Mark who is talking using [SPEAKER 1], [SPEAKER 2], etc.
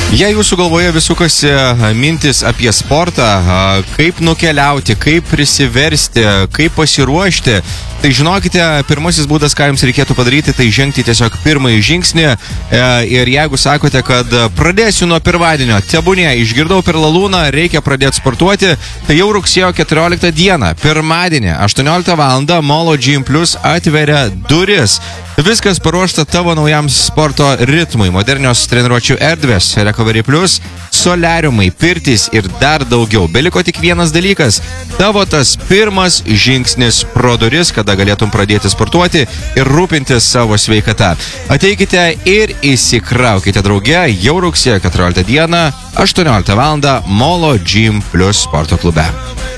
[SPEAKER 1] Jei jūsų galvoje visukasi mintis apie sportą, kaip nukeliauti, kaip prisiversti, kaip pasiruošti, tai žinokite, pirmasis būdas, ką jums reikėtų padaryti, tai žengti tiesiog pirmąjį žingsnį. Ir jeigu sakote, kad pradėsiu nuo pirmadienio, tebūnie, išgirdau per lalūną, reikia pradėti sportuoti, tai jau rugsėjo 14 dieną, pirmadienį, 18 val. Molo Gym Plus atveria duris. Viskas paruošta tavo naujam sporto ritmui, modernios treniruočių erdvės, Recovery Plus, soliariumai, pirtys ir dar daugiau. Beliko tik vienas dalykas – tavo tas pirmas žingsnis pro duris, kada galėtum pradėti sportuoti ir rūpintis savo sveikata. Ateikite ir įsikraukite drauge jau rugsėjo 14 dieną, 18 val. Molo Gym Plus sporto klube.